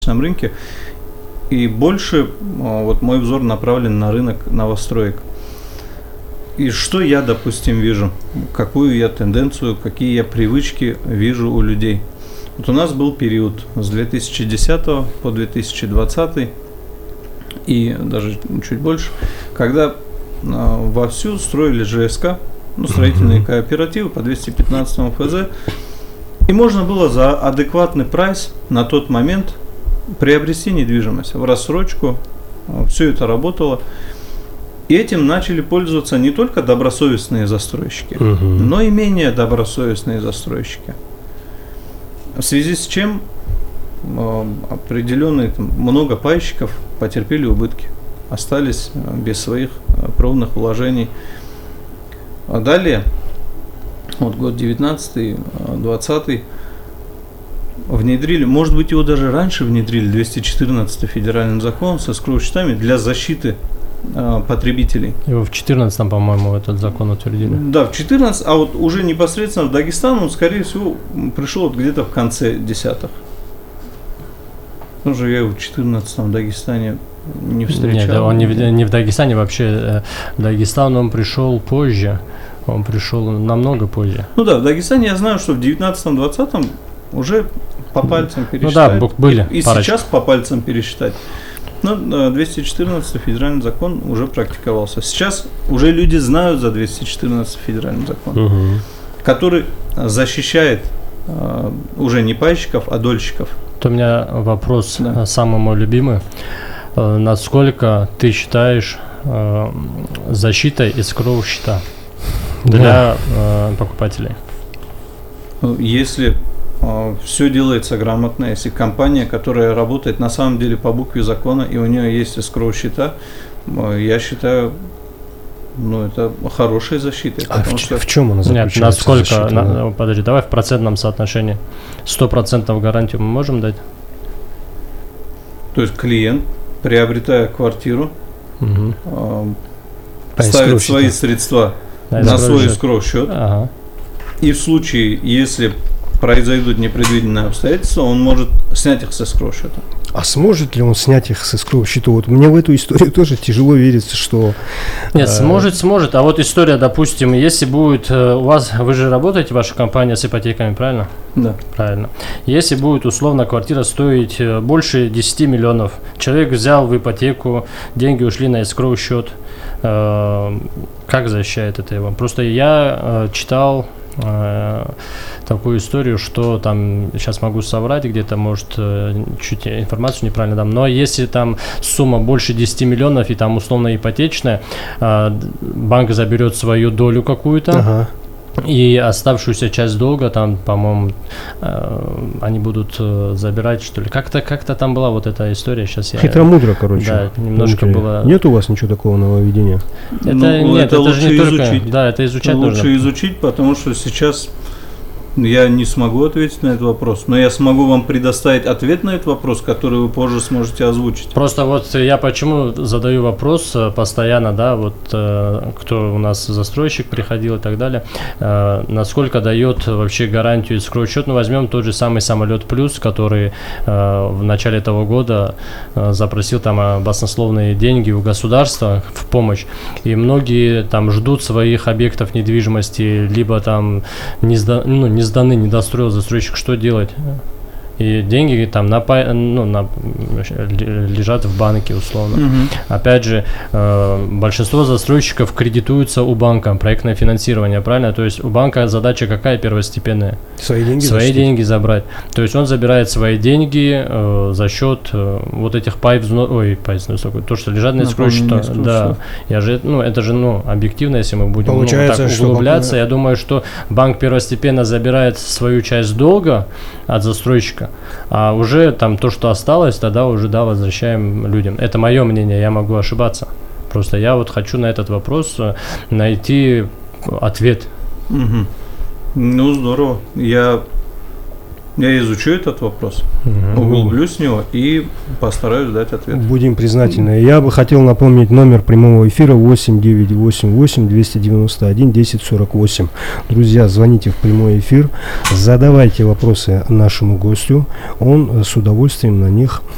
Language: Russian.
рынке, и больше вот мой взор направлен на рынок новостроек. И что я, допустим, вижу, какую я тенденцию, какие я привычки вижу у людей. Вот у нас был период с 2010 по 2020 и даже чуть больше, когда вовсю строили ЖСК, строительные кооперативы по 215 ФЗ, и можно было за адекватный прайс на тот момент приобрести недвижимость в рассрочку. Все это работало. И этим начали пользоваться не только добросовестные застройщики, но и менее добросовестные застройщики. В связи с чем определенные много пайщиков потерпели убытки, остались без своих кровных вложений. А далее, вот год 19-20 внедрили, может быть, его даже раньше внедрили, 214 федеральный закон со escrow-счетами для защиты потребителей. Его в 2014, по-моему, этот закон утвердили. Да, в 2014, а вот уже непосредственно в Дагестан он, скорее всего, пришел вот где-то в конце десятых. Уже я его в 2014 Дагестане не встречал. Нет, он не в Дагестане, вообще в Дагестан он пришел позже. Он пришел намного позже. Ну да, в Дагестане я знаю, что в 19-20 уже по пальцам пересчитать. Ну да, были и парочка. Сейчас по пальцам пересчитать. Но 214 федеральный закон уже практиковался. Сейчас уже люди знают за 214 федеральный закон, который защищает уже не пайщиков, а дольщиков. Вот у меня вопрос, самый мой любимый. Насколько ты считаешь защитой escrow-счета для покупателей? Если все делается грамотно, если компания, которая работает на самом деле по букве закона, и у нее есть escrow-счета, я считаю, это хорошая защита. А в чем она заключается? Нет, насколько, подожди, давай в процентном соотношении. 100% гарантию мы можем дать? То есть клиент, приобретая квартиру, ставит свои средства на свой escrow-счет, и в случае, если произойдут непредвиденные обстоятельства, он может снять их с escrow-счета. А сможет ли он снять их с escrow-счета? Вот мне в эту историю тоже тяжело верится, что... Нет, сможет. А вот история, допустим, если будет у вас... Вы же работаете, ваша компания, с ипотеками, правильно? Да. Правильно. Если будет, условно, квартира стоить больше 10 миллионов, человек взял в ипотеку, деньги ушли на escrow-счет, как защищает это его? Просто я читал такую историю, что там, сейчас могу соврать, где-то, может, чуть информацию неправильно дам, но если там сумма больше 10 миллионов и там условно ипотечная, банк заберет свою долю какую-то, и оставшуюся часть долга там, по-моему, они будут забирать, что ли. Как-то там была вот эта история. Сейчас я... Хитро-мудро, короче. Да, немножко было... Нет у вас ничего такого нововведения? Это же не только... Да, это изучать нужно. Лучше изучить, потому что сейчас я не смогу ответить на этот вопрос, но я смогу вам предоставить ответ на этот вопрос, который вы позже сможете озвучить. Просто вот я почему задаю вопрос постоянно, да, вот кто у нас застройщик приходил и так далее, насколько дает вообще гарантию escrow-счет, возьмем тот же самый самолет Плюс, который в начале этого года запросил там баснословные деньги у государства в помощь, и многие там ждут своих объектов недвижимости, либо там не сданы, не достроил застройщик, что делать? И деньги там лежат в банке, условно. Опять же, большинство застройщиков кредитуются у банка, проектное финансирование, правильно? То есть у банка задача какая первостепенная? Свои деньги забрать. То есть он забирает свои деньги за счет вот этих то, что лежат на escrow-счету. Да. Это же объективно, если мы будем так углубляться. Я думаю, что банк первостепенно забирает свою часть долга от застройщика, а уже там то, что осталось, тогда уже возвращаем людям. Это мое мнение, я могу ошибаться. Просто я вот хочу на этот вопрос найти ответ. Здорово. Я изучу этот вопрос, углублюсь в него и постараюсь дать ответ. Будем признательны. Я бы хотел напомнить номер прямого эфира 8988-291-1048. Друзья, звоните в прямой эфир, задавайте вопросы нашему гостю, он с удовольствием на них